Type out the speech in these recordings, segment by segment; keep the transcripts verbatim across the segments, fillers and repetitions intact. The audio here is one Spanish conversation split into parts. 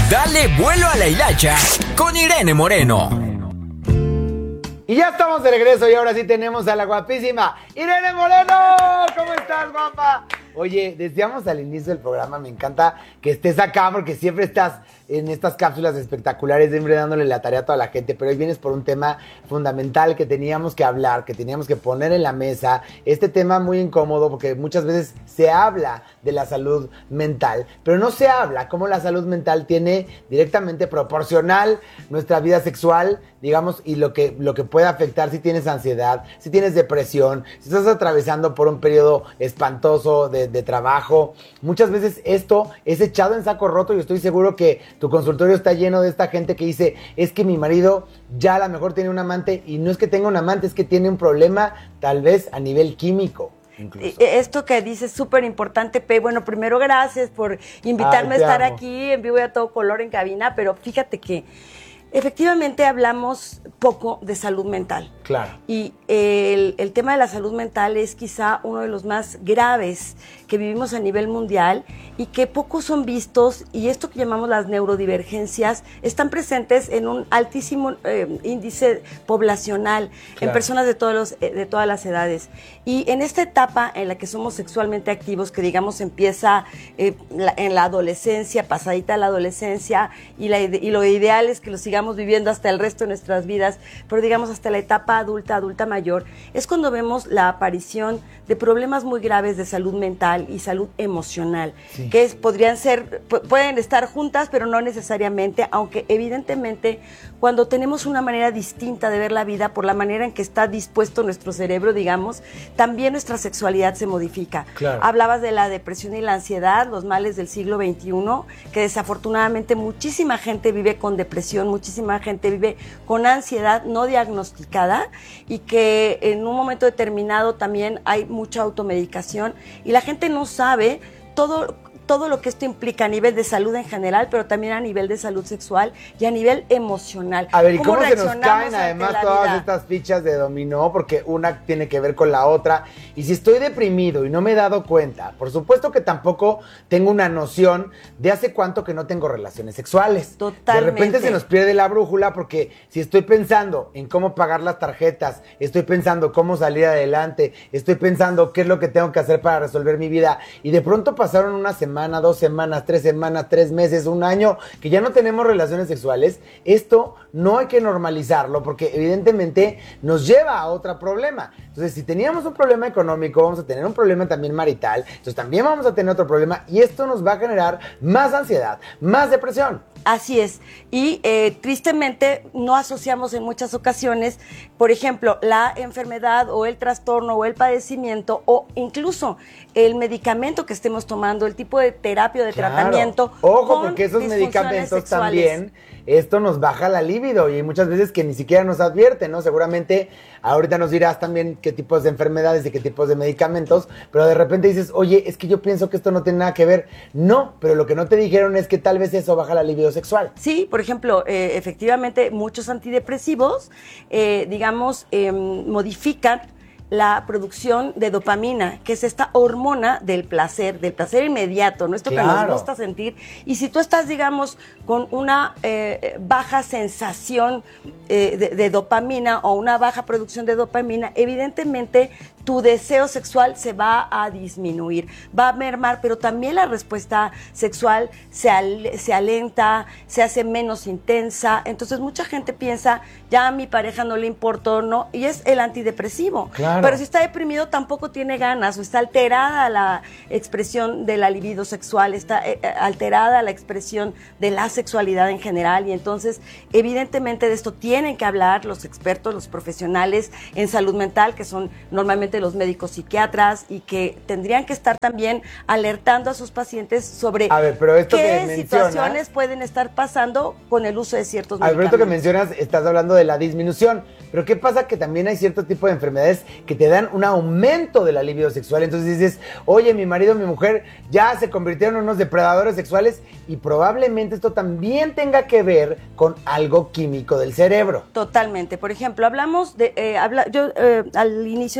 Dale vuelo a la hilacha con Irene Moreno. Y ya estamos de regreso y ahora sí tenemos a la guapísima Irene Moreno. ¿Cómo estás, guapa? Oye, decíamos al inicio del programa, me encanta que estés acá porque siempre estás en estas cápsulas espectaculares, siempre dándole la tarea a toda la gente, pero hoy vienes por un tema fundamental que teníamos que hablar, que teníamos que poner en la mesa, este tema muy incómodo porque muchas veces se habla de la salud mental, pero no se habla cómo la salud mental tiene directamente proporcional nuestra vida sexual, digamos, y lo que, lo que puede afectar si tienes ansiedad, si tienes depresión, si estás atravesando por un periodo espantoso de, de trabajo. Muchas veces esto es echado en saco roto y estoy seguro que tu consultorio está lleno de esta gente que dice, es que mi marido ya a lo mejor tiene un amante y no es que tenga un amante, es que tiene un problema tal vez a nivel químico. Incluso. Esto que dices es súper importante, Pe. Bueno, primero gracias por invitarme Ay, a estar amo. aquí en vivo y a todo color en cabina, pero fíjate que efectivamente hablamos poco de salud mental. Claro. Y el, el tema de la salud mental es quizá uno de los más graves que vivimos a nivel mundial y que pocos son vistos, y esto que llamamos las neurodivergencias están presentes en un altísimo eh, índice poblacional, claro, en personas de, todos los, eh, de todas las edades. Y en esta etapa en la que somos sexualmente activos, que digamos empieza eh, la, en la adolescencia, pasadita la adolescencia, y, la, y lo ideal es que lo sigamos viviendo hasta el resto de nuestras vidas, pero digamos hasta la etapa adulta, adulta mayor, es cuando vemos la aparición de problemas muy graves de salud mental y salud emocional, sí, que es, podrían ser, pueden estar juntas, pero no necesariamente, aunque evidentemente cuando tenemos una manera distinta de ver la vida por la manera en que está dispuesto nuestro cerebro, digamos, también nuestra sexualidad se modifica. Claro. Hablabas de la depresión y la ansiedad, los males del siglo veintiuno, que desafortunadamente muchísima gente vive con depresión, muchísima gente vive con ansiedad no diagnosticada y que en un momento determinado también hay mucha automedicación y la gente no sabe todo, todo lo que esto implica a nivel de salud en general, pero también a nivel de salud sexual y a nivel emocional. A ver, ¿y cómo, ¿cómo se nos caen ante además la todas vida? Estas fichas de dominó? Porque una tiene que ver con la otra. Y si estoy deprimido y no me he dado cuenta, por supuesto que tampoco tengo una noción de hace cuánto que no tengo relaciones sexuales. Totalmente. De repente se nos pierde la brújula porque si estoy pensando en cómo pagar las tarjetas, estoy pensando cómo salir adelante, estoy pensando qué es lo que tengo que hacer para resolver mi vida, y de pronto pasaron una semana, semana, dos semanas, tres semanas, tres meses, un año, que ya no tenemos relaciones sexuales, esto no hay que normalizarlo porque evidentemente nos lleva a otro problema. Entonces, si teníamos un problema económico, vamos a tener un problema también marital, entonces también vamos a tener otro problema y esto nos va a generar más ansiedad, más depresión. Así es, y eh, tristemente no asociamos en muchas ocasiones, por ejemplo, la enfermedad o el trastorno o el padecimiento o incluso el medicamento que estemos tomando, el tipo de terapia o de Claro. tratamiento. Ojo, porque esos medicamentos sexuales también, esto nos baja la libido y muchas veces que ni siquiera nos advierten, ¿no? Seguramente ahorita nos dirás también qué tipos de enfermedades y qué tipos de medicamentos, pero de repente dices, oye, es que yo pienso que esto no tiene nada que ver. No, pero lo que no te dijeron es que tal vez eso baja la libido sexual. Sí, por ejemplo, eh, efectivamente muchos antidepresivos, eh, digamos, eh, modifican la producción de dopamina, que es esta hormona del placer, del placer inmediato, ¿no? Esto Claro. que nos gusta sentir. Y si tú estás, digamos, con una eh, baja sensación eh, de, de dopamina o una baja producción de dopamina, evidentemente tu deseo sexual se va a disminuir, va a mermar, pero también la respuesta sexual se, al, se alenta, se hace menos intensa. Entonces mucha gente piensa, ya a mi pareja no le importó, ¿no? Y es el antidepresivo. Claro. Pero si está deprimido tampoco tiene ganas, o está alterada la expresión de la libido sexual, está eh, alterada la expresión de la sexualidad en general, y entonces evidentemente de esto tienen que hablar los expertos, los profesionales en salud mental, que son normalmente los médicos psiquiatras, y que tendrían que estar también alertando a sus pacientes sobre a ver, pero esto qué que situaciones mencionas, pueden estar pasando con el uso de ciertos Alberto, medicamentos. que mencionas, estás hablando de la disminución, pero ¿qué pasa? Que también hay cierto tipo de enfermedades que te dan un aumento de la libido sexual, entonces dices, oye, mi marido, mi mujer ya se convirtieron en unos depredadores sexuales, y probablemente esto también tenga que ver con algo químico del cerebro. Totalmente. Por ejemplo, hablamos de, eh, habla, yo eh, al inicio de la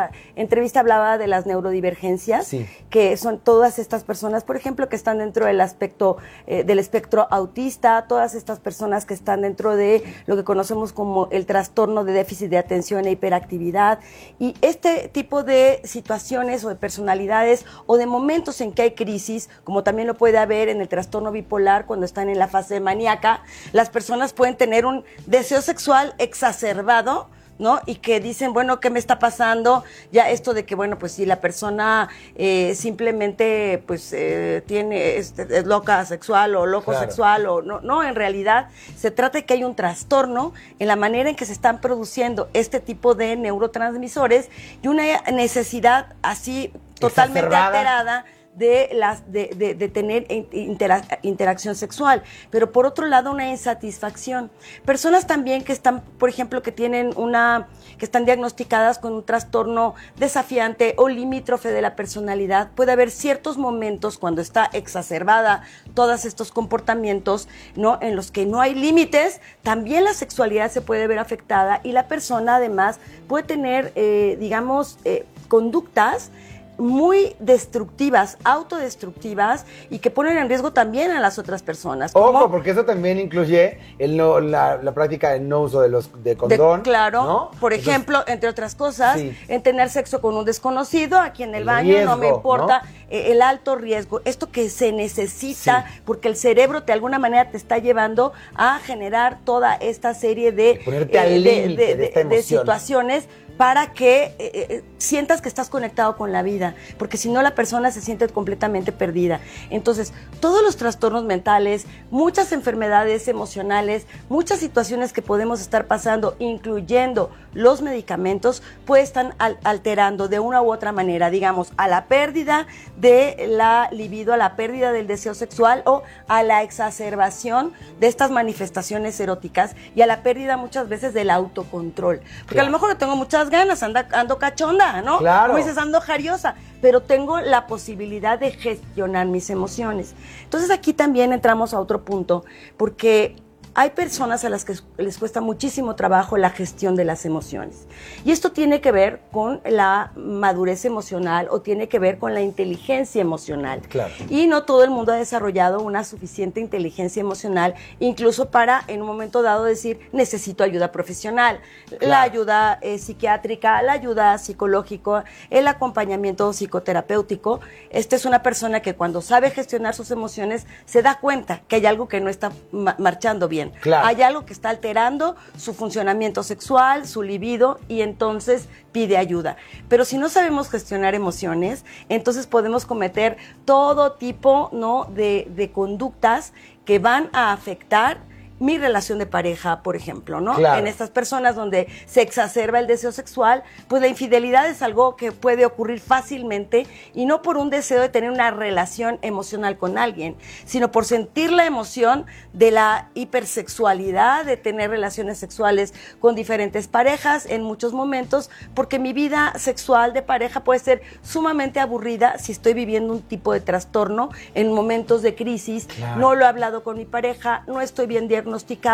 la entrevista hablaba de las neurodivergencias, Sí. que son todas estas personas, por ejemplo, que están dentro del aspecto eh, del espectro autista, todas estas personas que están dentro de lo que conocemos como el trastorno de déficit de atención e hiperactividad, y este tipo de situaciones o de personalidades o de momentos en que hay crisis, como también lo puede haber en el trastorno bipolar cuando están en la fase maníaca, las personas pueden tener un deseo sexual exacerbado, ¿no? Y que dicen, bueno, ¿qué me está pasando? Ya esto de que, bueno, pues si la persona eh, simplemente, pues, eh, tiene, es, es loca sexual o loco Claro. sexual o no, no, en realidad se trata de que hay un trastorno en la manera en que se están produciendo este tipo de neurotransmisores y una necesidad así totalmente Exacerbada. alterada de las de, de, de tener intera, interacción sexual, pero por otro lado una insatisfacción. Personas también que están, por ejemplo, que tienen una, que están diagnosticadas con un trastorno desafiante o limítrofe de la personalidad, puede haber ciertos momentos cuando está exacerbada todos estos comportamientos, ¿no? En los que no hay límites, también la sexualidad se puede ver afectada y la persona además puede tener, eh, digamos, eh, conductas muy destructivas, autodestructivas y que ponen en riesgo también a las otras personas. Ojo, como- porque eso también incluye el no, la, la práctica del no uso de los de de- condón. claro, ¿no? por Entonces, ejemplo, entre otras cosas, Sí. en tener sexo con un desconocido, aquí en el, El baño, riesgo, no me importa, ¿no? eh, el alto riesgo, esto que se necesita, Sí. porque el cerebro de alguna manera te está llevando a generar toda esta serie de, De ponerte al límite de esta emoción. situaciones para que eh, eh, sientas que estás conectado con la vida, porque si no la persona se siente completamente perdida. Entonces, todos los trastornos mentales, muchas enfermedades emocionales, muchas situaciones que podemos estar pasando, incluyendo los medicamentos, pues están al- alterando de una u otra manera, digamos, a la pérdida de la libido, a la pérdida del deseo sexual o a la exacerbación de estas manifestaciones eróticas y a la pérdida muchas veces del autocontrol. Porque Claro. a lo mejor no tengo muchas ganas, anda, ando cachonda, ¿no? Claro. Como dices, ando jariosa, pero tengo la posibilidad de gestionar mis emociones. Entonces aquí también entramos a otro punto, porque hay personas a las que les cuesta muchísimo trabajo la gestión de las emociones. Y esto tiene que ver con la madurez emocional o tiene que ver con la inteligencia emocional. Claro. Y no todo el mundo ha desarrollado una suficiente inteligencia emocional, incluso para en un momento dado decir, necesito ayuda profesional. Claro. La ayuda eh, psiquiátrica, la ayuda psicológica, el acompañamiento psicoterapéutico. Esta es una persona que cuando sabe gestionar sus emociones se da cuenta que hay algo que no está ma- marchando bien. Claro. Hay algo que está alterando su funcionamiento sexual, su libido, y entonces pide ayuda. Pero si no sabemos gestionar emociones, entonces podemos cometer todo tipo, ¿no?, de, de conductas que van a afectar mi relación de pareja, por ejemplo, ¿no? Claro. En estas personas donde se exacerba el deseo sexual, pues la infidelidad es algo que puede ocurrir fácilmente y no por un deseo de tener una relación emocional con alguien, sino por sentir la emoción de la hipersexualidad, de tener relaciones sexuales con diferentes parejas en muchos momentos, porque mi vida sexual de pareja puede ser sumamente aburrida si estoy viviendo un tipo de trastorno en momentos de crisis, Claro. no lo he hablado con mi pareja, no estoy bien diagnosticado,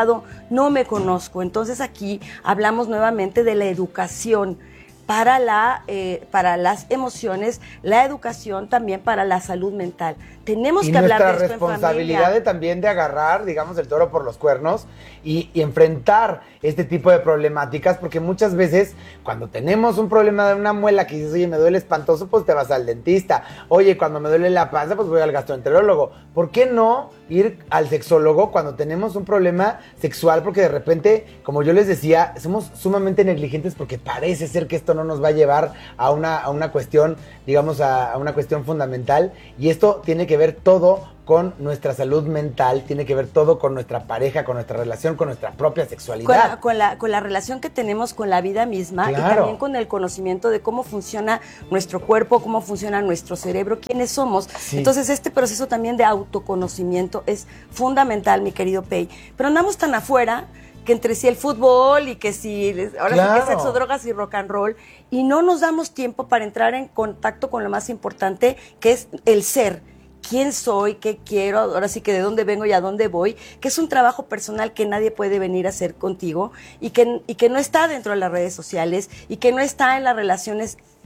no me conozco. Entonces aquí hablamos nuevamente de la educación para, la, eh, para las emociones, la educación también para la salud mental. Tenemos Y que hablar de nuestra esto en responsabilidad familia. de también de agarrar, digamos, el toro por los cuernos y, y enfrentar este tipo de problemáticas, porque muchas veces cuando tenemos un problema de una muela que dices, oye, me duele espantoso, pues te vas al dentista. Oye, cuando me duele la panza, pues voy al gastroenterólogo. ¿Por qué no ir al sexólogo cuando tenemos un problema sexual? Porque de repente, como yo les decía, somos sumamente negligentes porque parece ser que esto no nos va a llevar a una, a una cuestión, digamos, a, a una cuestión fundamental, y esto tiene que ver todo con nuestra salud mental, tiene que ver todo con nuestra pareja, con nuestra relación, con nuestra propia Con sexualidad. la, con, la, con la relación que tenemos con la vida misma y Claro. también con el conocimiento de cómo funciona nuestro cuerpo, cómo funciona nuestro cerebro, quiénes somos. Sí. Entonces este proceso también de autoconocimiento es fundamental, mi querido Pei. Pero andamos tan afuera que entre sí el fútbol y que si ahora sí Claro. que sexo, drogas y rock and roll, y no nos damos tiempo para entrar en contacto con lo más importante, que es el ser. ¿Quién soy? ¿Qué quiero? Ahora sí que de dónde vengo y a dónde voy, que es un trabajo personal que nadie puede venir a hacer contigo y que, y que no está dentro de las redes sociales y que no está en las relaciones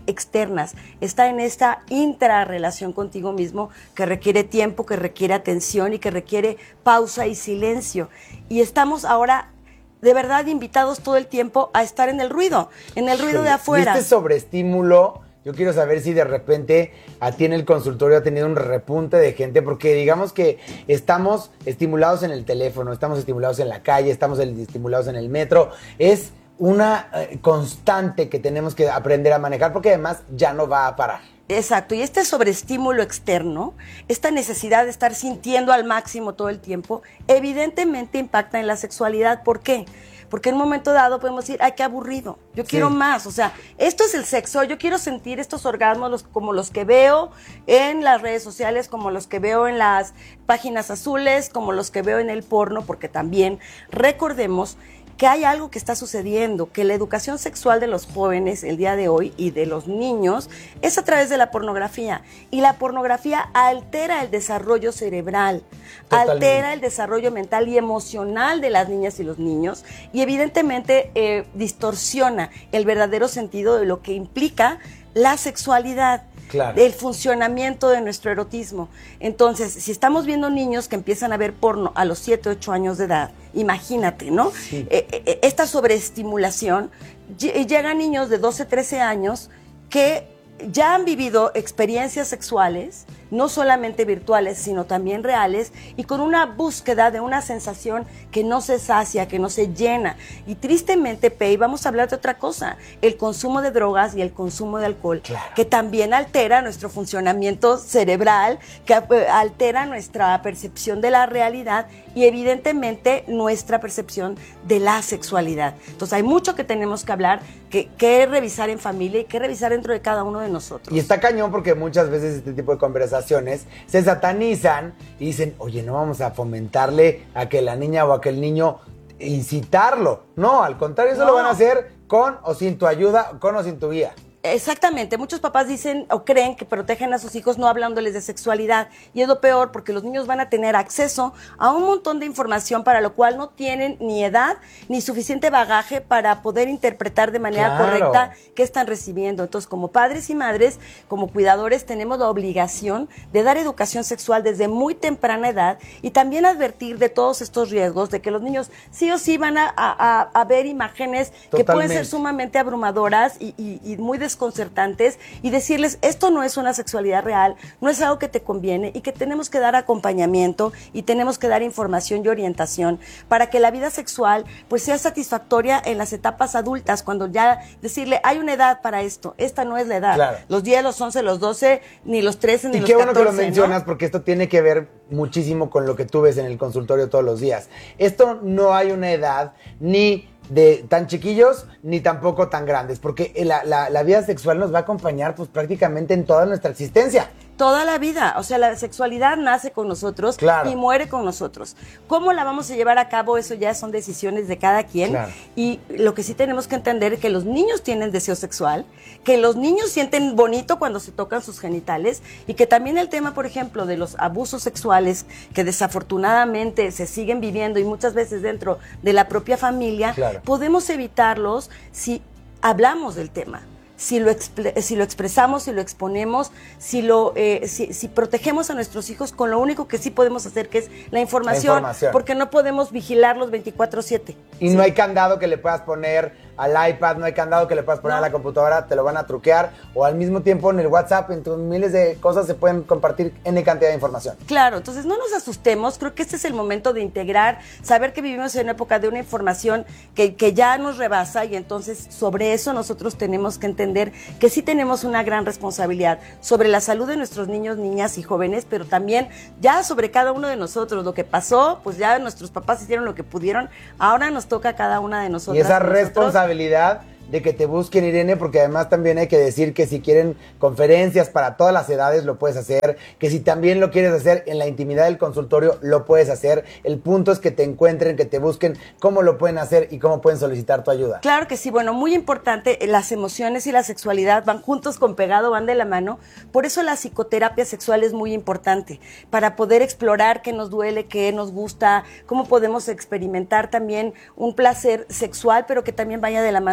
externas, está en esta intrarrelación contigo mismo que requiere tiempo, que requiere atención y que requiere pausa y silencio. Y estamos ahora de verdad invitados todo el tiempo a estar en el ruido, en el ruido de afuera. Y este sobreestímulo, yo quiero saber si de repente a ti en el consultorio ha tenido un repunte de gente, porque digamos que estamos estimulados en el teléfono, estamos estimulados en la calle, estamos estimulados en el metro. Es una eh, constante que tenemos que aprender a manejar, porque además ya no va a parar. Exacto, y este sobreestímulo externo, esta necesidad de estar sintiendo al máximo todo el tiempo, evidentemente impacta en la sexualidad. ¿Por qué? Porque en un momento dado podemos decir, ay, qué aburrido, yo Sí. quiero más. O sea, esto es el sexo, yo quiero sentir estos orgasmos los, como los que veo en las redes sociales, como los que veo en las páginas azules, como los que veo en el porno, porque también recordemos que hay algo que está sucediendo, que la educación sexual de los jóvenes el día de hoy y de los niños es a través de la pornografía. Y la pornografía altera el desarrollo cerebral, Totalmente. altera el desarrollo mental y emocional de las niñas y los niños y evidentemente eh, distorsiona el verdadero sentido de lo que implica la sexualidad. Claro. Del funcionamiento de nuestro erotismo. Entonces, si estamos viendo niños que empiezan a ver porno a los siete, ocho años de edad, imagínate, ¿no? Sí. Eh, eh, esta sobreestimulación, ll- llegan niños de doce, trece años que ya han vivido experiencias sexuales, no solamente virtuales, sino también reales, y con una búsqueda de una sensación que no se sacia, que no se llena. Y tristemente, Pei, vamos a hablar de otra cosa, el consumo de drogas y el consumo de alcohol, Claro. que también altera nuestro funcionamiento cerebral, que eh, altera nuestra percepción de la realidad y evidentemente nuestra percepción de la sexualidad. Entonces hay mucho que tenemos que hablar, que, que revisar en familia y que revisar dentro de cada uno de nosotros. Y está cañón porque muchas veces este tipo de conversaciones se satanizan y dicen, oye, no vamos a fomentarle a que la niña o a que el niño incitarlo. No, al contrario, eso No. lo van a hacer con o sin tu ayuda, con o sin tu guía. Exactamente, muchos papás dicen o creen que protegen a sus hijos no hablándoles de sexualidad y es lo peor porque los niños van a tener acceso a un montón de información para lo cual no tienen ni edad ni suficiente bagaje para poder interpretar de manera Claro. correcta qué están recibiendo. Entonces, como padres y madres, como cuidadores, tenemos la obligación de dar educación sexual desde muy temprana edad y también advertir de todos estos riesgos, de que los niños sí o sí van a, a, a ver imágenes que pueden Totalmente. ser sumamente abrumadoras y, y, y muy desconcertantes y decirles esto no es una sexualidad real, no es algo que te conviene y que tenemos que dar acompañamiento y tenemos que dar información y orientación para que la vida sexual pues sea satisfactoria en las etapas adultas, cuando ya decirle hay una edad para esto, esta no es la edad, Claro. los diez, los once, los doce, ni los trece, ni Y los qué bueno que lo catorce, ¿no? mencionas porque esto tiene que ver muchísimo con lo que tú ves en el consultorio todos los días. Esto no hay una edad ni de tan chiquillos ni tampoco tan grandes, porque la, la, la vida sexual nos va a acompañar pues prácticamente en toda nuestra existencia. Toda la vida, o sea, la sexualidad nace con nosotros Claro. y muere con nosotros. ¿Cómo la vamos a llevar a cabo? Eso ya son decisiones de cada quien. Claro. Y lo que sí tenemos que entender es que los niños tienen deseo sexual, que los niños sienten bonito cuando se tocan sus genitales y que también el tema, por ejemplo, de los abusos sexuales que desafortunadamente se siguen viviendo y muchas veces dentro de la propia familia, Claro. podemos evitarlos si hablamos del tema. Si lo, expre- si lo expresamos, si lo exponemos, si lo eh, si, si protegemos a nuestros hijos con lo único que sí podemos hacer, que es la información, La información. porque no podemos vigilarlos veinticuatro siete. Y no hay candado que le puedas poner al iPad, no hay candado que le puedas poner No. a la computadora, te lo van a truquear, o al mismo tiempo en el WhatsApp, en tus miles de cosas se pueden compartir N cantidad de información. Claro, entonces no nos asustemos, creo que este es el momento de integrar, saber que vivimos en una época de una información que, que ya nos rebasa y entonces sobre eso nosotros tenemos que entender que sí tenemos una gran responsabilidad sobre la salud de nuestros niños, niñas y jóvenes, pero también ya sobre cada uno de nosotros. Lo que pasó, pues ya nuestros papás hicieron lo que pudieron, ahora nos toca a cada una de nosotros. Y esa responsabilidad de que te busquen, Irene, porque además también hay que decir que si quieren conferencias para todas las edades lo puedes hacer, que si también lo quieres hacer en la intimidad del consultorio lo puedes hacer. El punto es que te encuentren, que te busquen cómo lo pueden hacer y cómo pueden solicitar tu ayuda. Claro que sí, bueno, muy importante, eh, las emociones y la sexualidad van juntos con pegado, van de la mano, por eso la psicoterapia sexual es muy importante, para poder explorar qué nos duele, qué nos gusta, cómo podemos experimentar también un placer sexual, pero que también vaya de la mano de la Claro.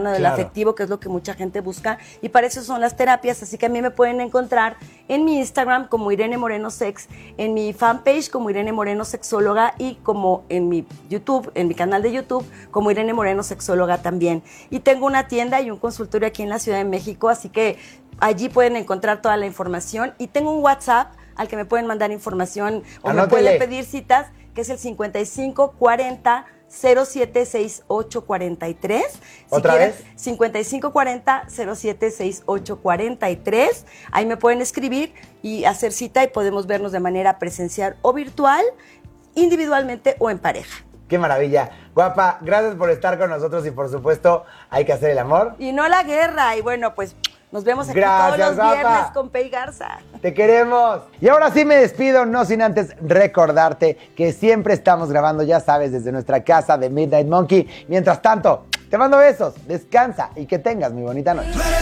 efectivo, que es lo que mucha gente busca, y para eso son las terapias, así que a mí me pueden encontrar en mi Instagram como Irene Moreno Sex, en mi fanpage como Irene Moreno Sexóloga y como en mi YouTube, en mi canal de YouTube como Irene Moreno Sexóloga también. Y tengo una tienda y un consultorio aquí en la Ciudad de México, así que allí pueden encontrar toda la información, y tengo un WhatsApp al que me pueden mandar información o Anótele. me pueden pedir citas, que es el cincuenta y cinco cuarenta cero siete sesenta y ocho cuarenta y tres. Si ¿Otra quieren, vez? cincuenta y cinco cuarenta cero siete sesenta y ocho cuarenta y tres. Ahí me pueden escribir y hacer cita y podemos vernos de manera presencial o virtual, individualmente o en pareja. Qué maravilla. Guapa, gracias por estar con nosotros y por supuesto hay que hacer el amor. Y no la guerra. Y bueno, pues nos vemos aquí Gracias, todos los guapa. viernes con Pei Garza. Te queremos. Y ahora sí me despido, no sin antes recordarte que siempre estamos grabando, ya sabes, desde nuestra casa de Midnight Monkey. Mientras tanto, te mando besos, descansa y que tengas muy bonita noche.